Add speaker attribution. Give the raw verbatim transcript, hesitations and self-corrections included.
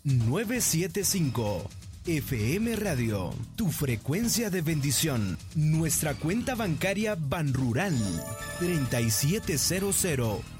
Speaker 1: nueve siete cinco. F M Radio, tu frecuencia de bendición. Nuestra cuenta bancaria Banrural treinta y siete cero cero